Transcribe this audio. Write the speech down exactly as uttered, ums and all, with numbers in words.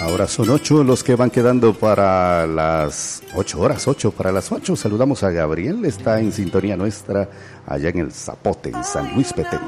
Ahora son ocho los que van quedando para las ocho horas, ocho para las ocho. Saludamos a Gabriel, está en sintonía nuestra allá en el Zapote, en San Luis Petén.